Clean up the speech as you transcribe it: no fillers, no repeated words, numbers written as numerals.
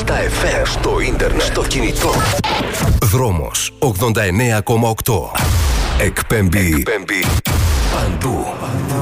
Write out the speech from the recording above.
στα FM, στο ίντερνετ, στο κινητό. Δρόμος 89,8. Εκπέμπει παντού.